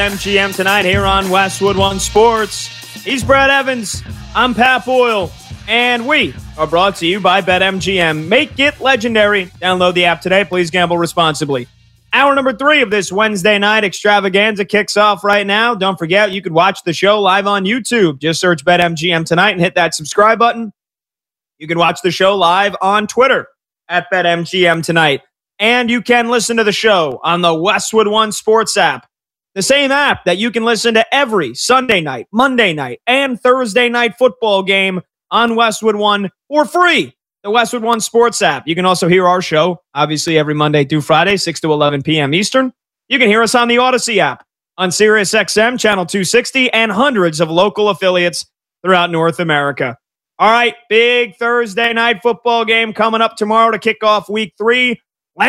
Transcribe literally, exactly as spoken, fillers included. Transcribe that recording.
M G M tonight here on Westwood One Sports. He's Brad Evans. I'm Pat Boyle. And we are brought to you by BetMGM. Make it legendary. Download the app today. Please gamble responsibly. Hour number three of this Wednesday night extravaganza kicks off right now. Don't forget, you could watch the show live on YouTube. Just search BetMGM tonight and hit that subscribe button. You can watch the show live on Twitter at BetMGM tonight. And you can listen to the show on the Westwood One Sports app. The same app that you can listen to every Sunday night, Monday night, and Thursday night football game on Westwood One for free. The Westwood One Sports app. You can also hear our show, obviously, every Monday through Friday, six to eleven p.m. Eastern. You can hear us on the Odyssey app, on Sirius X M, Channel two sixty, and hundreds of local affiliates throughout North America. All right, big Thursday night football game coming up tomorrow to kick off week three